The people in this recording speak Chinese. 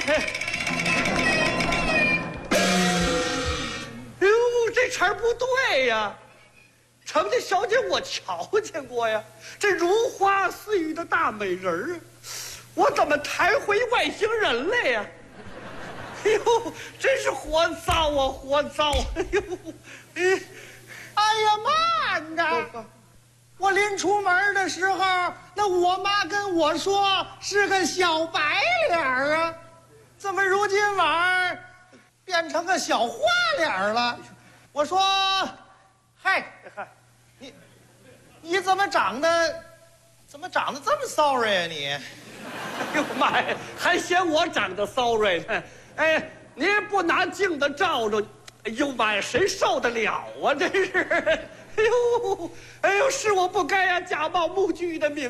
哟，这茬不对呀！程家小姐我瞧见过呀，这如花似玉的大美人儿，我怎么抬回外星人来呀？哎呦，真是活糟啊，活糟！哎呦， 哎呀，慢着！我临出门的时候，那我妈跟我说是个小白脸啊，怎么如今晚儿变成个小花脸了？我说，嗨，你怎么长得这么sorry 啊你？ 哎呦妈呀，还嫌我长得sorry呢？哎，你也不拿镜子照照，哎呦妈呀，谁受得了啊？真是，哎呦，是我不该呀，假冒木具的名。